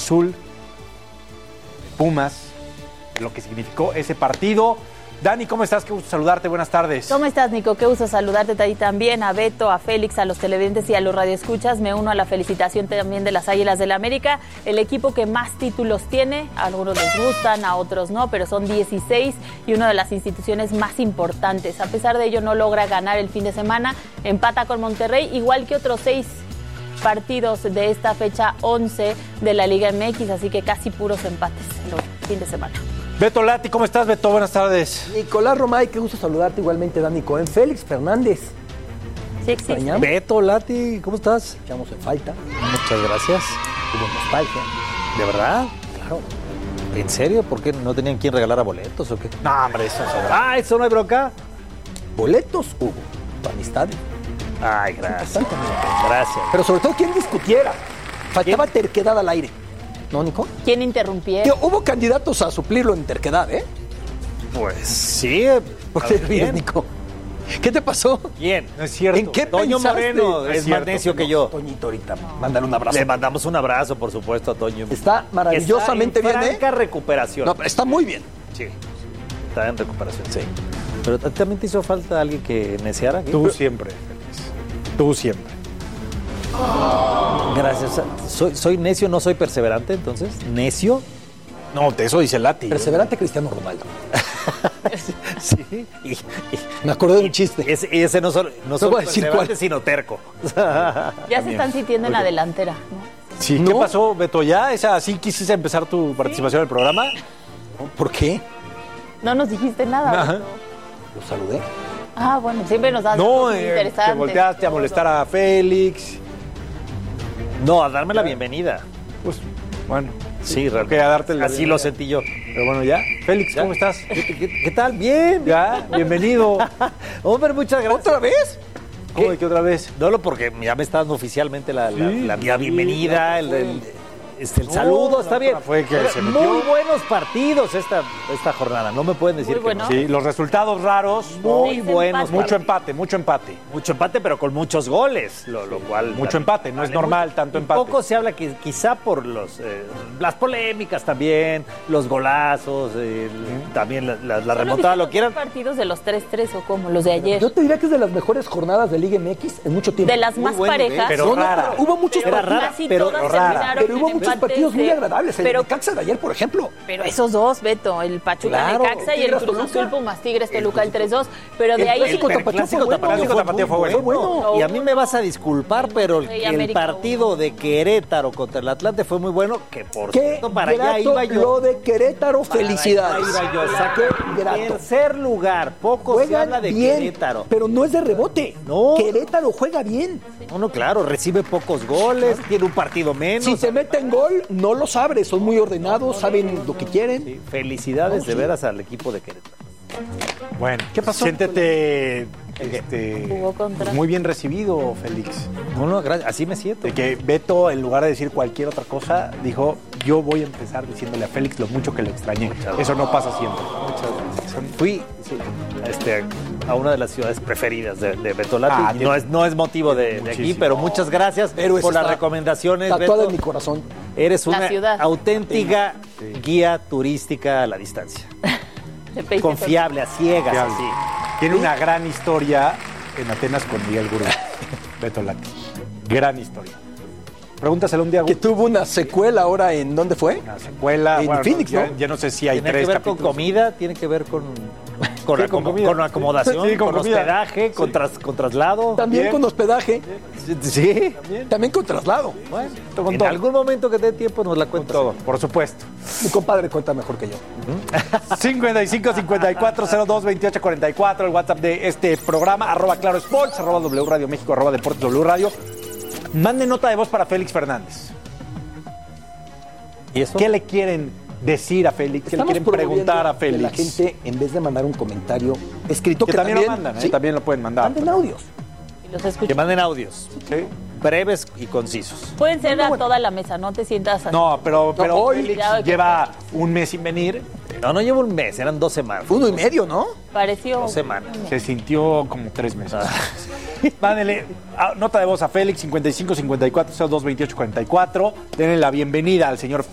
Azul, Pumas, lo que significó ese partido. Dani, ¿cómo estás? Qué gusto saludarte, buenas tardes. ¿Cómo estás, Nico? Qué gusto saludarte a ti también, a Beto, a Félix, a los televidentes y a los radioescuchas. Me uno a la felicitación también de las Águilas del América, el equipo que más títulos tiene. A algunos les gustan, a otros no, pero son 16 y una de las instituciones más importantes. A pesar de ello, no logra ganar el fin de semana, empata con Monterrey, igual que otros 6 partidos de esta fecha 11 de la Liga MX, así que casi puros empates el fin de semana. Beto Lati, ¿cómo estás, Beto? Buenas tardes. Nicolás Romay, qué gusto saludarte igualmente, Dani Cohen. Félix Fernández. Sí, existe. Beto Lati, ¿cómo estás? Echamos en falta. Muchas gracias. Tuvo nostalgia. ¿De verdad? Claro. ¿En serio? ¿Por qué no tenían quien regalara boletos o qué? No, hombre, eso es ¿eso no hay bronca? Boletos hubo. Tu amistad. Ay, gracias. Importante, amigo. Gracias. Pero sobre todo, ¿quién discutiera? Faltaba terquedad al aire. ¿No, Nico? ¿Quién interrumpió? Que hubo candidatos a suplirlo en terquedad, ¿eh? Pues sí. ¿Por qué ríes, Nico? ¿Qué te pasó? ¿Quién? No es cierto. ¿En qué Toño pensaste? Moreno Es es cierto. más necio que yo. Toñito, ahorita, mándale un abrazo. Le mandamos un abrazo, por supuesto, a Toño. Está maravillosamente Está en bien, ¿eh? franca recuperación. No, pero está muy bien. Sí. Está en recuperación. Sí. Pero ¿también te hizo falta alguien que neciara aquí? Tú siempre, Félix. Tú siempre. Gracias. ¿Soy necio, no soy perseverante, entonces? ¿Necio? No, eso dice Lati. Perseverante Cristiano Ronaldo. Sí. Me acordé de un chiste. Ese no solo voy a decir perseverante, cuál. sino terco. Ya se están sintiendo en la delantera, ¿no? Sí, ¿qué pasó, Beto? ¿Ya? ¿Así quisiste empezar tu participación en el programa? ¿Por qué? No nos dijiste nada. Ajá. Beto. Lo saludé. Ah, bueno, siempre nos das No, cosas te interesantes. volteaste a molestar a Félix. No, a darme la bienvenida. Pues, bueno. Sí, realmente. A darte la así bienvenida. lo sentí yo. Pero bueno, ya. Félix, ¿Ya? ¿cómo estás? ¿Qué tal? Bien. Ya, bienvenido. Hombre, muchas gracias. ¿Otra vez? ¿Cómo de que otra vez? No, porque ya me está dando oficialmente la bienvenida, el saludo, está bien. Fue que se metió. Muy buenos partidos esta jornada, no me pueden decir Muy bueno. que no. Sí, los resultados raros. Muy Seis buenos. empates. Mucho empate, mucho empate. Mucho empate, pero con muchos goles, lo cual... Mucho empate, no es normal tanto y empate. Poco se habla que quizá por las polémicas también, los golazos, también la ¿Solo remontada, viste lo los quieran. partidos de los 3-3 o como los de ayer? Yo te diría que es de las mejores jornadas de Liga MX en mucho tiempo. De las Muy más bueno, parejas. pero rara. Hubo muchos Era partidos. rara, Casi pero todas rara. terminaron Pero hubo en muchos empates partidos muy de- agradables. El Pero, Necaxa de ayer, por ejemplo. pero esos dos, Beto, el Pachuca Claro, Necaxa y el Tigres Cruz Toluca. Azul Pumas Tigres Toluca el 3-2. Pero de ahí clásico tapatío Clásico fue bueno. tapatío Tapatío fue muy bueno. Y a mí me vas a disculpar, pero Sí, el América partido de Querétaro contra el Atlante fue muy bueno, que por Qué cierto, para allá grato iba yo. lo de Querétaro, felicidades. Para allá iba yo, exacto. Qué grato. Tercer lugar, poco se habla Juegan de bien, Querétaro. pero no es de rebote. No. Querétaro juega bien. No, claro, recibe pocos goles, tiene un partido menos. Si se meten gol, no los abre. Son muy ordenados, saben lo que quieren. Sí, felicidades de veras al equipo de Querétaro. Bueno, ¿qué pasó? Siéntete Jugó contra. muy bien recibido, Félix. No, gracias, así me siento. De que Beto, en lugar de decir cualquier otra cosa, dijo, yo voy a empezar diciéndole a Félix lo mucho que le extrañé. Eso no pasa siempre. Muchas gracias. Fui a una de las ciudades preferidas de Beto Lati. No es motivo de aquí, Muchísimo. pero muchas gracias Pero eso por las está recomendaciones, Tatuado Beto. en mi corazón. Eres La una ciudad. auténtica guía turística a la distancia. de Peite Confiable, a ciegas, Confiable. así. Tiene una gran historia en Atenas con Miguel Gurú. Beto Lati. Gran historia. Pregúntaselo un día. Que tuvo una secuela ahora en ¿dónde fue? Una secuela. En Phoenix, ya, ¿no? ya no sé si hay Tiene tres que ver capítulos. con comida, tiene que ver con Sí, con comida. con acomodación, Sí, con con comida. hospedaje, Sí. con traslado. También Bien. con hospedaje, Sí. también con traslado. Bueno, Con en todo. algún momento que te dé tiempo nos la cuentas. Todo, por supuesto. Mi compadre cuenta mejor que yo. 55 54 02 28 44, el WhatsApp de este programa, @Claro Sports, @W Radio México, @Deportes W Radio. Manden nota de voz para Félix Fernández. ¿Y eso? ¿Qué le quieren decir a Félix? ¿Qué le quieren preguntar a promoviendo Félix? que la gente, en vez de mandar un comentario escrito, Que también lo mandan, ¿sí? también lo pueden mandar. Manden audios. Y los Que escucho. manden audios Sí. breves y concisos. Pueden ser a toda la mesa, no te sientas así. No, pero hoy- Félix Cuidado que- lleva un mes sin venir. No llevo un mes, eran 2 semanas. 1.5, ¿no? Pareció. 2 semanas. Se sintió como 3 meses. Mándele nota de voz a Félix, 55 54 02 28 44. Denle la bienvenida al señor